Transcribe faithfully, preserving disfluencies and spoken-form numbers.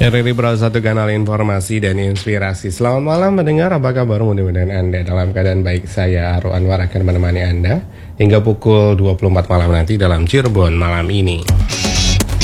R R I Pro satu kanal informasi dan inspirasi. Selamat malam mendengar, apa kabar? Mudah-mudahan Anda dalam keadaan baik. Saya Aru Anwar akan menemani Anda hingga pukul dua puluh empat malam nanti dalam Cirebon malam ini.